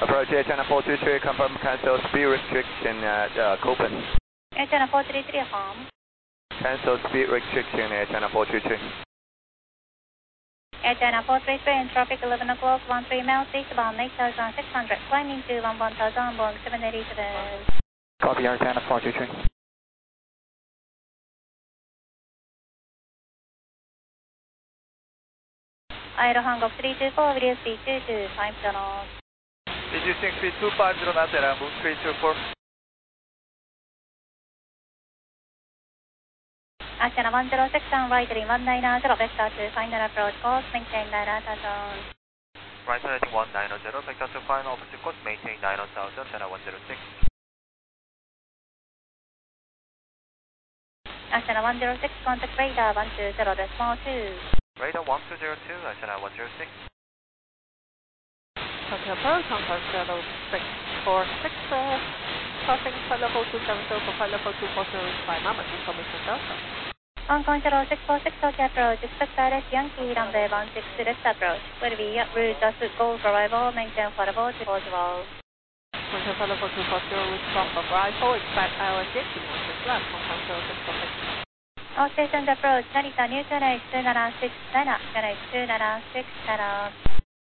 Approach Air China 423, confirm cancel speed restriction at Copen. Air China 433, affirm. Cancel speed restriction Air China 423. Air China 433 in traffic 11 o'clock, 13 miles eastbound 8600, climbing to 11,000, Boeing 787. Copy Air China 423. Aero Hancock 324, video speed 225 knots. Reducing speed 250 knots and move 324. China 106 on right heading 190, vector to final approach course, maintain 900,000. Right heading 190, vector to final approach course, maintain 900,000, China 106. China 106, contact radar 120.2. Radar 1202, China 106. Copy approach, confirm 0646, crossing flight level 270 for flight level 240 by Mama, information Delta. Hong Kong 0646, okay approach, expect direct Yankee runway 16 left approach, will be route as Golf arrival, maintain for level 240. Maintain for level 240 with drop of arrival, expect ILS Yankee, motion flat, Hong Kong 0646. All stations approach, Narita New Channel 276, China 276,